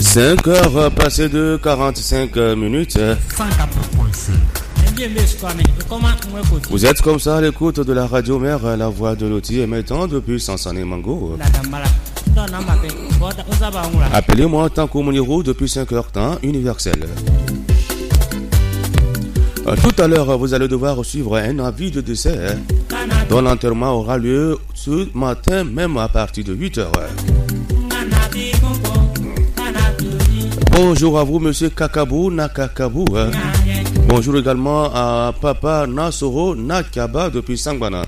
5 heures passées de 45 minutes. 104.5. Vous êtes comme ça à l'écoute de la radio mère, la voix de l'outil émettant depuis Sansane Mango. Appelez-moi Tanko Mounirou depuis 5 heures temps universel. Tout à l'heure, vous allez devoir suivre un avis de décès dont l'enterrement aura lieu ce matin, même à partir de 8 heures. Bonjour à vous, monsieur Kakabou Nakakabou. Bonjour également à Papa Nasoro Nakaba depuis Sangbana.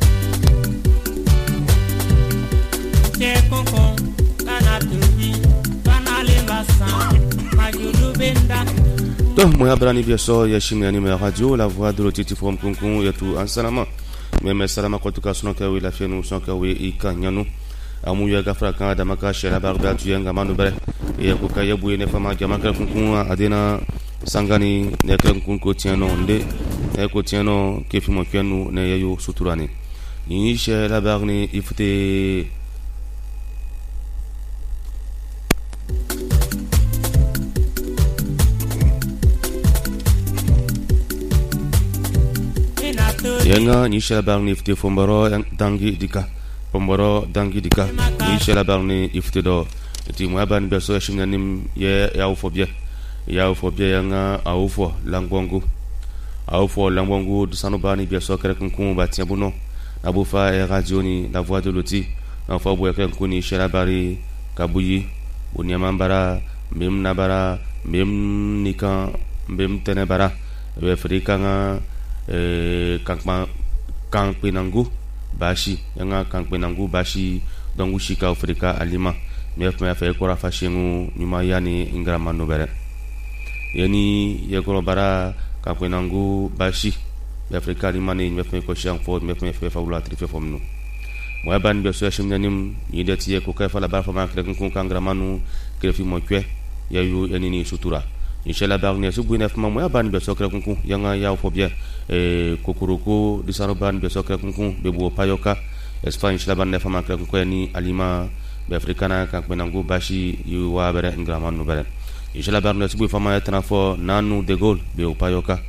Donc, moi, Abrani Biaso, Yashimi Anime Radio, la voix de l'Otiti From Kunkun, Yatou Ansalama. Même Salama Kotuka Sonokawi, la Fianou, Sonkawi, Ikanyanu. Amuya Gafraka, Damaka, Shela Barba, Tuyanga Manubere, et Kukaya Bouye Fama, Jamaka Kunkun, Adena, Sangani, Nekran Kunko Tiano, Nde, Eko Tiano, Kefimo Kianu, Neyo Suturani. Nisha la Barni, Ifte. Yenga Nisha Barni Ifte Fombaro, Dangi Dika. Pomboro dangi dika ni shela barni iftedo ti mwaban beso yashinanim ye yaufobia yanga aufo langwangu dusano bani beso kere kunkum batia buno abufa e radio ni la voix de l'outil enfin boye kuni shela bari kabuyi unyamambara mem nabara mem nika mem tenebara be frika nga kankpinangu bashi yanga kankpenangu bashi dongu shika Afrika alima mefme fa ekora fashengu nyuma yani ingrama nobere yani yekoro bara kankpenangu bashi Afrika alima ni mefme ko shang fo mefme fa fawla tri fe fomnu mo ban be so shimnanim yideti ye ko ka fa la ba fa ma kre kun kangramanu krefi mo kwe yayu yani ni sutura inshallah barne su buinef ma mo ban be so kre kun yanga yaw fo bien kokoroko di saroban be sokra kunkun be bo payoka Espagne laban ne fama kra kunko ni alima be africana kan benangu bashi yu wa bere ngrama no bere inshallah barne su bu fama etna fo nanu de gol be o payoka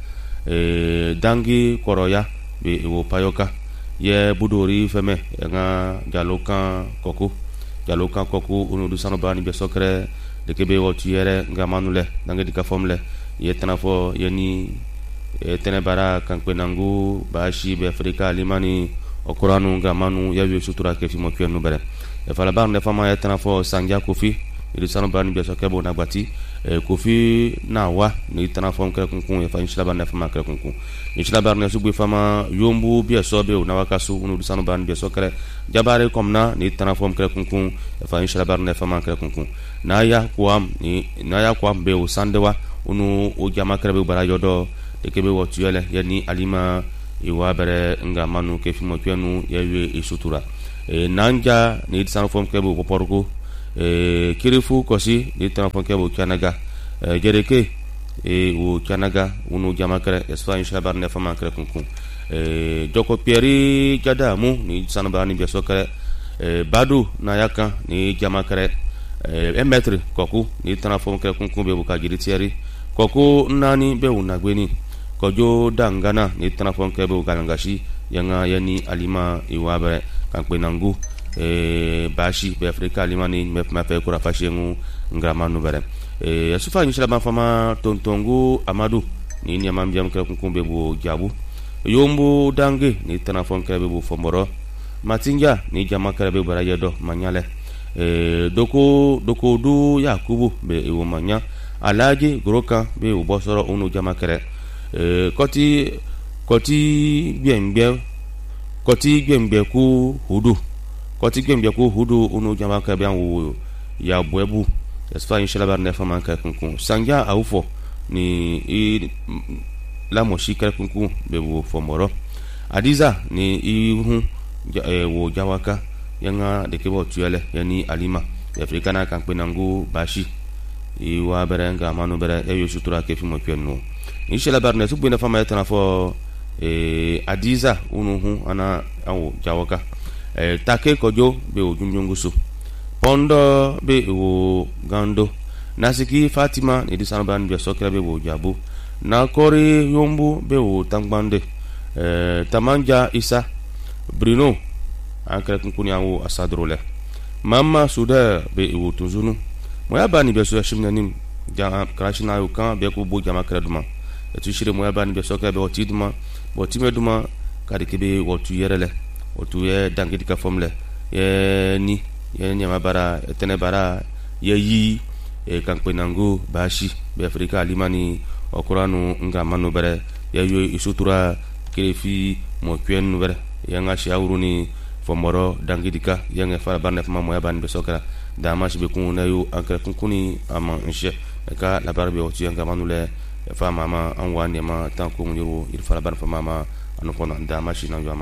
dangi koroya be o payoka ye budori feme nga jalokan koku unu du saroban be sokre de kebe wo tiere ngrama no le dangi dika formle ye etna fo yeni tenebara kankpenangu bashi be Afrika limani okoranu ngamanu yawe sutura ke fimo kwenu bere e fala bar ne fama etana fo sanja kofi ilisano bani be sokebo na gbati kofi na wa ni tana fo kre kunkun e fa inshallah ban ne fama kre kunkun inshallah bar ne subu fama yombu be sobe na wakasu unu ilisano bani be sokre jabare komna ni tana fo kre kunkun e fa inshallah bar ne fama kre kunkun na ya kwam be o sandewa unu o jama kre be bara yodo de kebe wotuyele yani alima iwa bere nga manu ke fimo kwenu yewe isutura nanja ni tsana fom kebe poporgo kirifu kosi ni tsana fom kebe kanaga jereke o kanaga unu jamakare esfa inshallah ne fama kare kunkun joko pieri jadamu ni tsana bani be sokare badu na yaka ni jamakare emetre koku ni tsana fom kare kunkun be buka jiritieri koku nani be unagweni kojo dangana ni tanafon kebe ugalangashi yanga yani alima iwabe kankpenangu bashi be Afrika alima ni mefma fe kura fashengu ngrama nubere yasufa inshallah ban fama tontongu amadu ni nyamambia mkere kunkumbe bu jabu yombu dange ni tanafon kebe bu fomboro matinja ni jama kebe barayedo manyale doko du yakubu be ewo manya alaji groka be ubosoro unu jama kere koti gbemgbe ku hudu unu jama ka bian wo ya bwebu esfa inshallah bar ne fama ka kunkun sanja awfo ni la moshika kunkun be wo fomoro adiza ni ihu wo jawaka yanga de kebo tuyele yani alima afrikana kan penangu bashi iwa berenga manu bere eyo sutura ke fimo kwenu inshallah barne su bina fama etana fo adiza unuhu ana awo jawaka take kojo be ojunjungusu pondo be wo gando nasiki Fatima ni disanban be sokra be wo jabu na kori yombu be wo tangbande tamanja Isa Bruno ankara kunkuni awo asadrole mama suda be wo tunzunu moya bani be so shimna nim ja krashina yo kan be ko bo jama kreduma tu shire moya bani be sokra be otiduma botimeduma kadi kebe wotu yerele wotu ye dangidi ka fomle ye ni ye nyama bara tene bara ye yi kankwe nangu bashi be Afrika alimani okuranu nga manu bere ye yo isutura kefi mo kwen bere yanga shauruni fomoro dangidika yanga fara barne fama moya ban be sokra dama shi be kunna yo ankra kunkuni ama nche ka la barbe wotu yanga manule fama ma anwani ma tanko ngiro il fara ban fama ma anu kona dama shi na yo